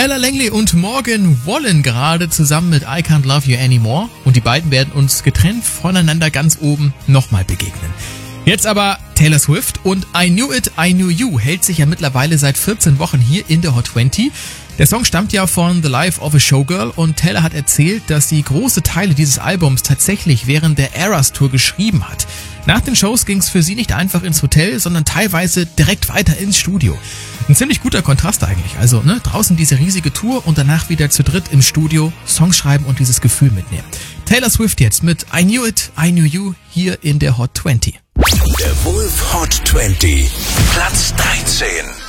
Ella Langley und Morgan Wallen gerade zusammen mit I Can't Love You Anymore. Und die beiden werden uns getrennt voneinander ganz oben nochmal begegnen. Jetzt aber Taylor Swift und I Knew It, I Knew You hält sich ja mittlerweile seit 14 Wochen hier in der Hot 20. Der Song stammt ja von The Life of a Showgirl und Taylor hat erzählt, dass sie große Teile dieses Albums tatsächlich während der Eras Tour geschrieben hat. Nach den Shows ging es für sie nicht einfach ins Hotel, sondern teilweise direkt weiter ins Studio. Ein ziemlich guter Kontrast eigentlich. Also draußen diese riesige Tour und danach wieder zu dritt im Studio Songs schreiben und dieses Gefühl mitnehmen. Taylor Swift jetzt mit I Knew It, I Knew You hier in der Hot 20. Der Wolf Hot 20, Platz 13.